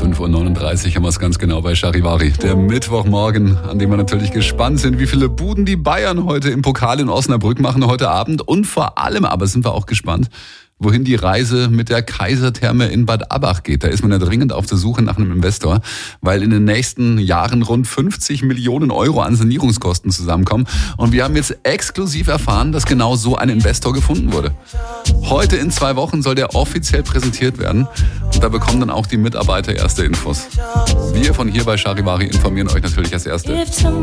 5.39 Uhr haben wir es ganz genau bei Charivari. Der Mittwochmorgen, an dem wir natürlich gespannt sind, wie viele Buden die Bayern heute im Pokal in Osnabrück machen heute Abend. Und vor allem aber sind wir auch gespannt, wohin die Reise mit der Kaisertherme in Bad Abbach geht. Da ist man ja dringend auf der Suche nach einem Investor, weil in den nächsten Jahren rund 50 Millionen Euro an Sanierungskosten zusammenkommen. Und wir haben jetzt exklusiv erfahren, dass genau so ein Investor gefunden wurde. Heute in 2 Wochen soll der offiziell präsentiert werden. Und da bekommen dann auch die Mitarbeiter erste Infos. Wir von hier bei Charivari informieren euch natürlich als Erste.